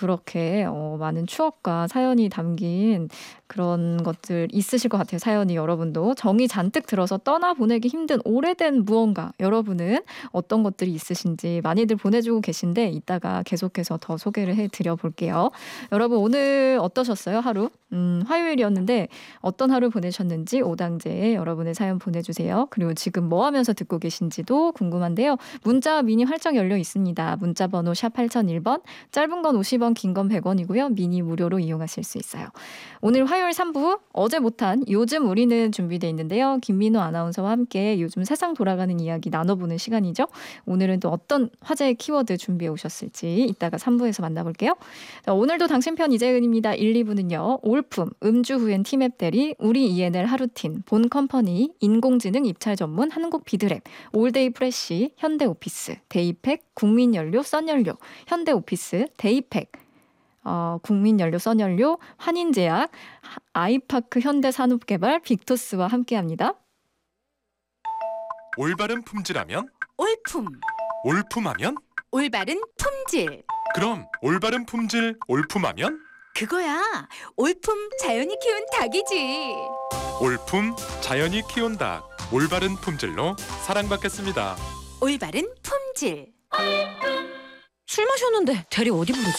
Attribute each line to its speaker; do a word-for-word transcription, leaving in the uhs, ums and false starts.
Speaker 1: 그렇게 어 많은 추억과 사연이 담긴 그런 것들 있으실 것 같아요. 사연이 여러분도 정이 잔뜩 들어서 떠나보내기 힘든 오래된 무언가 여러분은 어떤 것들이 있으신지 많이들 보내주고 계신데 이따가 계속해서 더 소개를 해드려 볼게요. 여러분 오늘 어떠셨어요? 하루? 음, 화요일이었는데 어떤 하루 보내셨는지 오당제에 여러분의 사연 보내주세요. 그리고 지금 뭐 하면서 듣고 계신지도 궁금한데요. 문자 미니 활짝 열려 있습니다. 문자 번호 샵 팔공공일 번, 짧은 건 오십 원, 긴 건 백 원이고요. 미니 무료로 이용하실 수 있어요. 오늘 화요일 삼 부 어제 못한 요즘 우리는 준비되어 있는데요. 김민호 아나운서와 함께 요즘 세상 돌아가는 이야기 나눠보는 시간이죠. 오늘은 또 어떤 화제의 키워드 준비해 오셨을지 이따가 삼 부에서 만나볼게요. 자, 오늘도 당신 편 이재은입니다. 일, 이 부는요. 올품, 음주 후엔 티맵 대리, 우리 이엔엘 하루틴, 본 컴퍼니, 인공지능 입찰 전문 한국 비드랩, 올데이 프레쉬, 현대오피스, 데이팩, 국민연료, 썬연료, 현대오피스, 데이팩, 어, 국민연료, 썬연료, 환인제약, 아이파크 현대산업개발, 빅토스와 함께합니다.
Speaker 2: 올바른 품질하면
Speaker 3: 올품,
Speaker 2: 올품하면
Speaker 3: 올바른 품질.
Speaker 2: 그럼 올바른 품질 올품하면
Speaker 3: 그거야. 올품 자연이 키운 닭이지.
Speaker 2: 올품 자연이 키운 닭 올바른 품질로 사랑받겠습니다.
Speaker 3: 올바른 품질.
Speaker 4: 술 마셨는데 대리 어디 부르지?